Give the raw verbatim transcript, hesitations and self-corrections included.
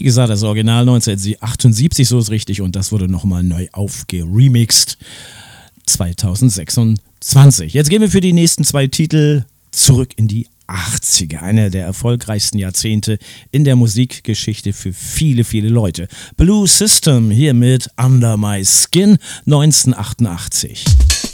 gesagt, das Original neunzehnhundertachtundsiebzig, so ist richtig, und das wurde nochmal neu aufgeremixed zweitausendsechsundzwanzig. Jetzt gehen wir für die nächsten zwei Titel zurück in die achtziger, einer der erfolgreichsten Jahrzehnte in der Musikgeschichte für viele, viele Leute. Blue System hier mit Under My Skin neunzehnhundertachtundachtzig.